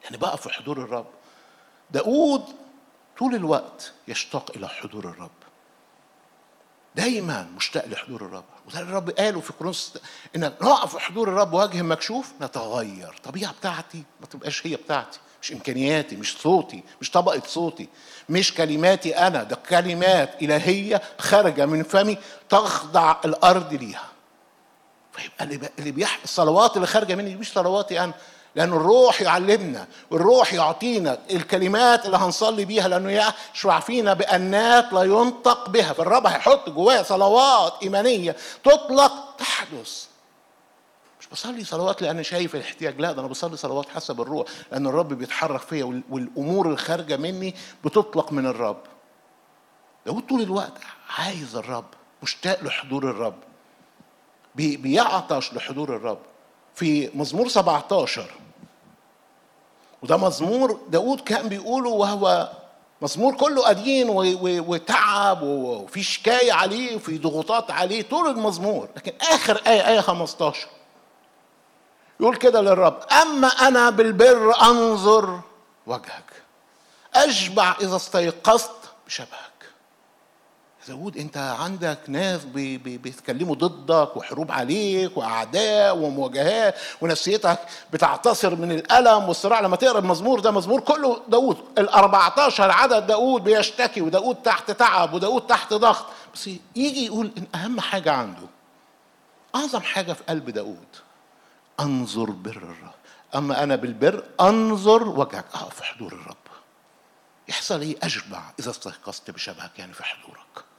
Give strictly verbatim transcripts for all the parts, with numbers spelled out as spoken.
يعني بقى في حضور الرب. داود طول الوقت يشتاق إلى حضور الرب، دايما مشتاق لحضور الرب. وده الرب قاله في كورنثوس ان نقف في حضور الرب وجه مكشوف نتغير. الطبيعه بتاعتي ما تبقاش هي بتاعتي، مش امكانياتي، مش صوتي، مش طبقه صوتي، مش كلماتي انا، ده كلمات الهيه خارجه من فمي تخضع الارض ليها. فيبقى اللي بيح الصلوات اللي خارجه مني مش صلواتي انا، لأن الروح يعلمنا والروح يعطينا الكلمات اللي هنصلي بيها، لأنه يشرع فينا بأنات لا ينطق بها. فالرب هيحط جوايا صلوات إيمانية تطلق تحدث. مش بصلي صلوات لأن شايف الاحتياج، لا، ده أنا بصلي صلوات حسب الروح، لأن الرب بيتحرك فيا والأمور الخارجة مني بتطلق من الرب. داود طول الوقت عايز الرب، مشتاق لحضور الرب، بيعطش لحضور الرب. في مزمور سبعتاشر، وده مزمور داود كان بيقوله وهو مزمور كله قديم وتعب وفي شكاية عليه وفي ضغوطات عليه طول المزمور، لكن آخر آية آية خمستاشر يقول كده للرب: أما أنا بالبر أنظر وجهك، أشبع إذا استيقظت بشبهك. داود انت عندك ناس بي بي بيتكلموا ضدك وحروب عليك واعداء ومواجهات، ونفسيتك بتعتصر من الالم والصراع. لما تقرا المزمور ده، مزمور كله داود، الاربعتاشر عدد داود بيشتكي، وداود تحت تعب، وداود تحت ضغط، بس يجي يقول ان اهم حاجه عنده، اعظم حاجه في قلب داود، انظر بر الرب. اما انا بالبر انظر وجهك، اه في حضور الرب. يحصل ايه؟ اشبع اذا استيقظت بشبهك، يعني في حضورك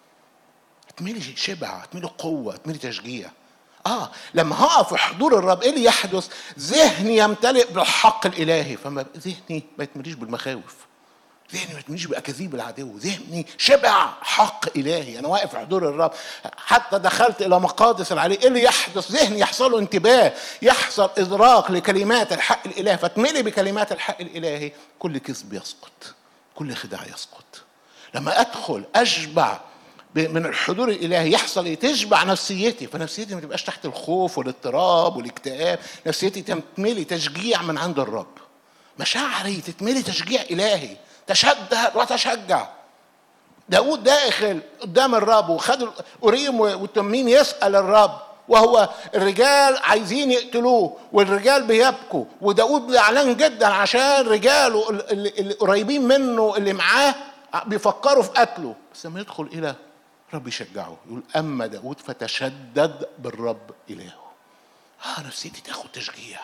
تميلي شبع، تميلي قوة، تميلي تشجيع. آه لما هقف في حضور الرب إيه اللي يحدث؟ ذهني يمتلئ بالحق الإلهي، فما ذهني ما يتمليش بالمخاوف، ذهني ما يتمليش بأكاذيب العدو، ذهني شبع حق إلهي. أنا واقف في حضور الرب، حتى دخلت إلى مقادس العلي، إيه اللي يحدث؟ ذهني يحصل له انتباه، يحصل إدراك لكلمات الحق الإلهي، فتملي بكلمات الحق الإلهي، كل كذب يسقط، كل خداع يسقط. لما أدخل أشبع من الحضور الإلهي يحصل إيه؟ تشبع نفسيتي، فنفسيتي ما تبقاش تحت الخوف والاضطراب والاكتئاب، نفسيتي تتملي تشجيع من عند الرب، مشاعري تتملي تشجيع إلهي، تشدد وتشجع. داود داخل قدام الرب وخد أوريم والتميم يسأل الرب، وهو الرجال عايزين يقتلوه والرجال بيبكوا، وداود زعلان جدا عشان رجاله اللي قريبين منه اللي معاه بيفكروا في قتله. بس لما يدخل إلى رب يشجعه، يقول: أما داود فتشدد بالرب إلهه. آه نفسيتي تاخد تشجيع،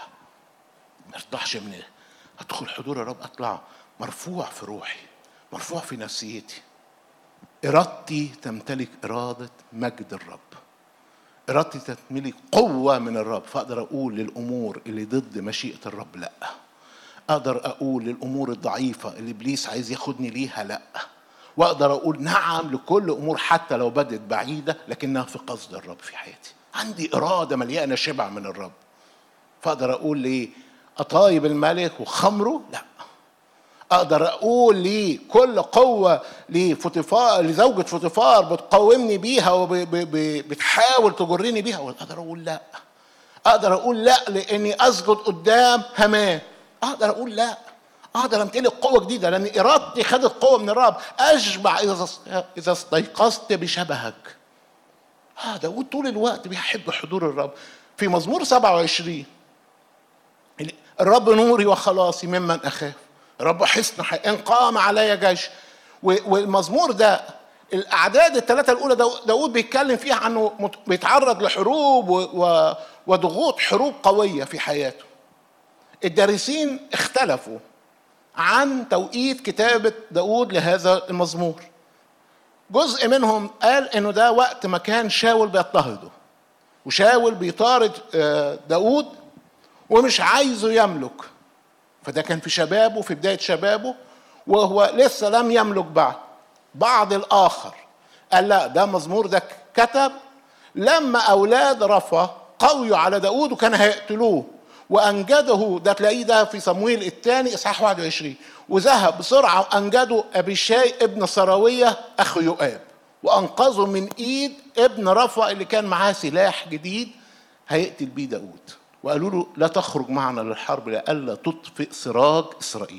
ما ارتاحش من أدخل حضور الرب، أطلع مرفوع في روحي، مرفوع في نفسيتي، إرادتي تمتلك إرادة مجد الرب، إرادتي تمتلك قوة من الرب، فأقدر أقول للأمور اللي ضد مشيئة الرب لأ، أقدر أقول للأمور الضعيفة اللي إبليس عايز ياخدني ليها لأ، وأقدر أقول نعم لكل أمور حتى لو بدت بعيدة لكنها في قصد الرب في حياتي. عندي إرادة مليانة شبع من الرب، فأقدر أقول لي أطايب الملك وخمره لأ، أقدر أقول لي كل قوة لفوتيفار لزوجة فوتيفار بتقاومني بيها وبتحاول تجرني بيها، أقدر أقول لأ. أقدر أقول لأ لأني أسجد قدام هامان، أقدر أقول لأ. أقدر أمتلك قوة جديدة لأن إرادتي خدت قوة من الرب. أشبع إذا استيقظت بشبهك. آه داود طول الوقت بيحب حضور الرب. في مزمور سبعة وعشرين: الرب نوري وخلاصي ممن أخاف، الرب حصن حي إن قام علي جيش. والمزمور ده الأعداد الثلاثة الأولى داود بيتكلم فيها عنه بيتعرض لحروب وضغوط، حروب قوية في حياته. الدارسين اختلفوا عن توقيت كتابة داود لهذا المزمور. جزء منهم قال انه ده وقت ما كان شاول بيضطهده، وشاول بيطارد داود ومش عايزه يملك، فده كان في شبابه، في بداية شبابه، وهو لسه لم يملك بعد. بعض الآخر قال لا، ده مزمور ده كتب لما أولاد رفا قويوا على داود وكان هيقتلوه، وأنجده. ده تلاقيه ده في صمويل الثاني إصحاح واحد وعشرين. وذهب بسرعة وأنجده أبيشاي ابن سراوية أخو يؤاب، وأنقذه من إيد ابن رفا اللي كان معاه سلاح جديد هيقتل بيه داود. وقالوا له لا تخرج معنا للحرب لئلا تطفئ سراج إسرائيل.